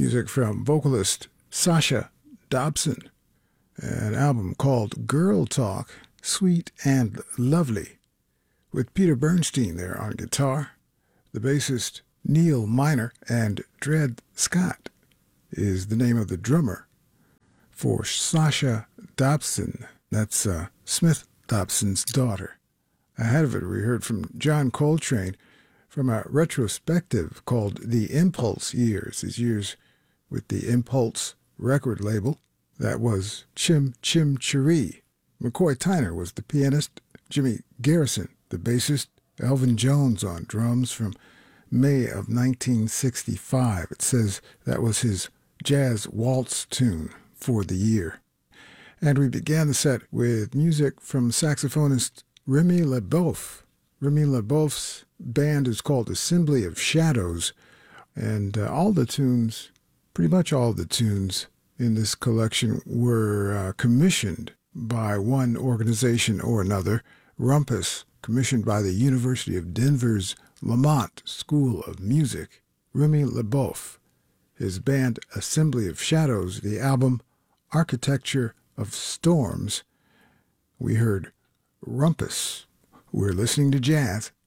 music from vocalist Sasha Dobson, an album called Girl Talk, Sweet and Lovely, with Peter Bernstein there on guitar. The bassist Neil Miner and Dred Scott is the name of the drummer for Sasha Dobson. That's Smith Dobson's daughter. Ahead of it, we heard from John Coltrane from a retrospective called The Impulse Years, his years with the Impulse record label. That was Chim Chim Cheree. McCoy Tyner was the pianist, Jimmy Garrison, the bassist, Elvin Jones on drums from May of 1965. It says that was his jazz waltz tune for the year. And we began the set with music from saxophonist Remy LeBeouf. Remy LeBeouf's band is called Assembly of Shadows, and pretty much all the tunes in this collection were commissioned by one organization or another. Rumpus, commissioned by the University of Denver's Lamont School of Music. Remy LeBeouf, his band Assembly of Shadows, the album Architecture of Storms. We heard Rumpus. We're listening to jazz.